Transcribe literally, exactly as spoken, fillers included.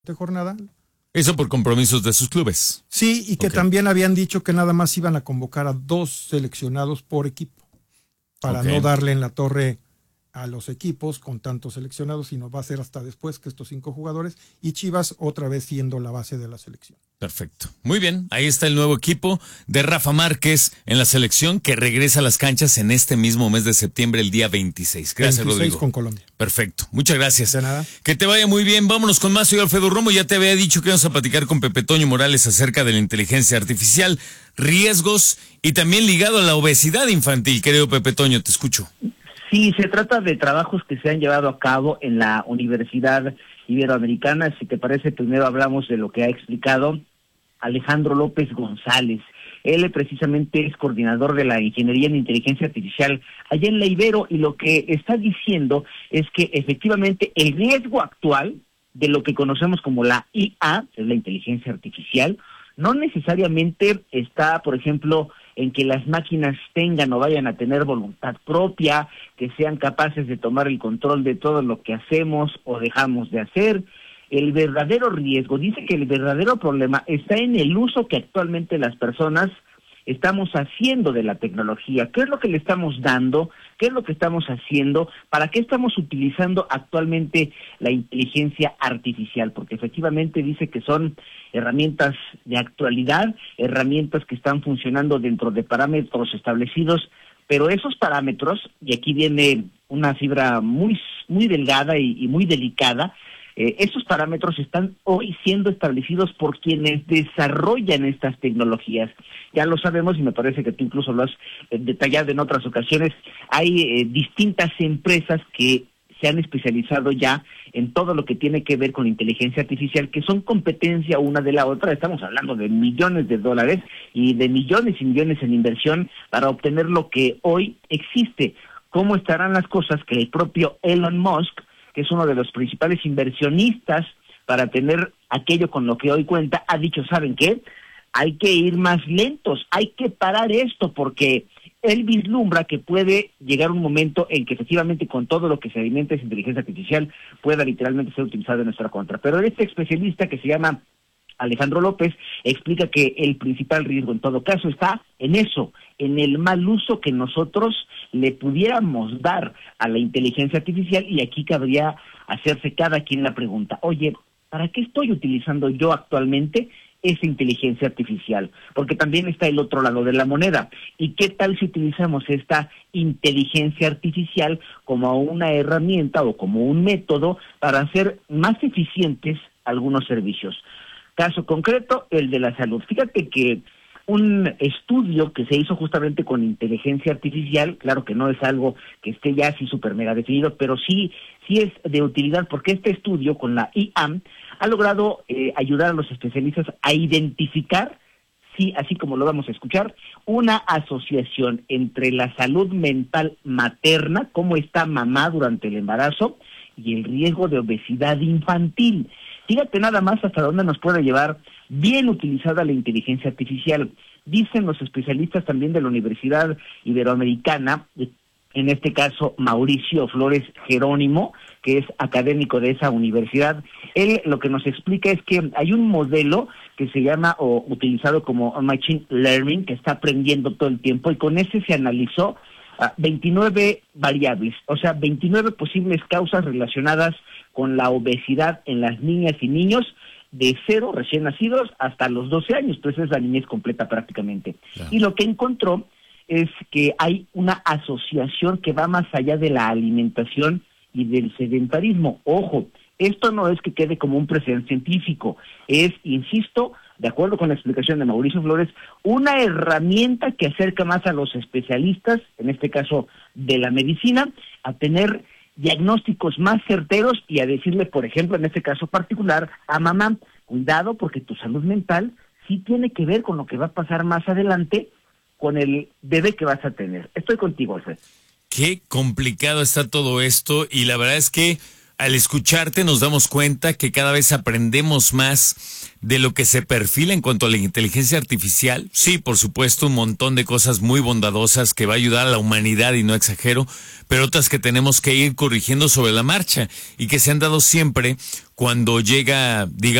jornada. Eso por compromisos de sus clubes. Sí, y que okay. también habían dicho que nada más iban a convocar a dos seleccionados por equipo, para okay. no darle en la torre a los equipos con tantos seleccionados, sino va a ser hasta después que estos cinco jugadores, y Chivas otra vez siendo la base de la selección. Perfecto. Muy bien, ahí está el nuevo equipo de Rafa Márquez en la selección, que regresa a las canchas en este mismo mes de septiembre, el día veintiséis. Gracias, veintiséis Rodrigo. Con Colombia. Perfecto, muchas gracias. De nada. Que te vaya muy bien, vámonos con más. Soy Alfredo Romo, ya te había dicho que vamos a platicar con Pepe Toño Morales acerca de la inteligencia artificial, riesgos y también ligado a la obesidad infantil. Querido Pepe Toño, te escucho. Sí, se trata de trabajos que se han llevado a cabo en la Universidad Iberoamericana. Si te parece, primero hablamos de lo que ha explicado Alejandro López González. Él precisamente es coordinador de la Ingeniería en Inteligencia Artificial allá en la Ibero, y lo que está diciendo es que efectivamente el riesgo actual de lo que conocemos como la I A, es la inteligencia artificial, no necesariamente está, por ejemplo, en que las máquinas tengan o vayan a tener voluntad propia, que sean capaces de tomar el control de todo lo que hacemos o dejamos de hacer. El verdadero riesgo, dice que el verdadero problema está en el uso que actualmente las personas estamos haciendo de la tecnología. ¿Qué es lo que le estamos dando? ¿Qué es lo que estamos haciendo? ¿Para qué estamos utilizando actualmente la inteligencia artificial? Porque efectivamente dice que son herramientas de actualidad, herramientas que están funcionando dentro de parámetros establecidos, pero esos parámetros, y aquí viene una fibra muy, muy delgada y, y muy delicada, Eh, esos parámetros están hoy siendo establecidos por quienes desarrollan estas tecnologías. Ya lo sabemos, y me parece que tú incluso lo has eh, detallado en otras ocasiones. Hay eh, distintas empresas que se han especializado ya en todo lo que tiene que ver con inteligencia artificial, que son competencia una de la otra. Estamos hablando de millones de dólares y de millones y millones en inversión para obtener lo que hoy existe. ¿Cómo estarán las cosas que el propio Elon Musk, que es uno de los principales inversionistas para tener aquello con lo que hoy cuenta, ha dicho, ¿saben qué? Hay que ir más lentos, hay que parar esto, porque él vislumbra que puede llegar un momento en que efectivamente con todo lo que se alimenta esa inteligencia artificial pueda literalmente ser utilizado en nuestra contra. Pero este especialista, que se llama Alejandro López, explica que el principal riesgo en todo caso está en eso, en el mal uso que nosotros le pudiéramos dar a la inteligencia artificial, y aquí cabría hacerse cada quien la pregunta, oye, ¿para qué estoy utilizando yo actualmente esa inteligencia artificial? Porque también está el otro lado de la moneda. ¿Y qué tal si utilizamos esta inteligencia artificial como una herramienta o como un método para hacer más eficientes algunos servicios? Caso concreto, el de la salud. Fíjate que un estudio que se hizo justamente con inteligencia artificial, claro que no es algo que esté ya así súper mega definido, pero sí, sí es de utilidad, porque este estudio con la I A ha logrado eh, ayudar a los especialistas a identificar, sí, así como lo vamos a escuchar, una asociación entre la salud mental materna, cómo está mamá durante el embarazo, y el riesgo de obesidad infantil. Fíjate nada más hasta dónde nos puede llevar bien utilizada la inteligencia artificial. Dicen los especialistas también de la Universidad Iberoamericana, en este caso Mauricio Flores Jerónimo, que es académico de esa universidad. Él lo que nos explica es que hay un modelo que se llama, o utilizado como Machine Learning, que está aprendiendo todo el tiempo, y con ese se analizó uh, veintinueve variables, o sea, veintinueve posibles causas relacionadas con la obesidad en las niñas y niños de cero recién nacidos hasta los doce años, pues es la niñez completa prácticamente. Claro. Y lo que encontró es que hay una asociación que va más allá de la alimentación y del sedentarismo. Ojo, esto no es que quede como un precedente científico, es, insisto, de acuerdo con la explicación de Mauricio Flores, una herramienta que acerca más a los especialistas, en este caso de la medicina, a tener diagnósticos más certeros y a decirle, por ejemplo, en este caso particular, a mamá, cuidado, porque tu salud mental sí tiene que ver con lo que va a pasar más adelante con el bebé que vas a tener. Estoy contigo, Alfred. Qué complicado está todo esto, y la verdad es que al escucharte nos damos cuenta que cada vez aprendemos más de lo que se perfila en cuanto a la inteligencia artificial. Sí, por supuesto, un montón de cosas muy bondadosas que va a ayudar a la humanidad, y no exagero, pero otras que tenemos que ir corrigiendo sobre la marcha y que se han dado siempre cuando llega, digamos,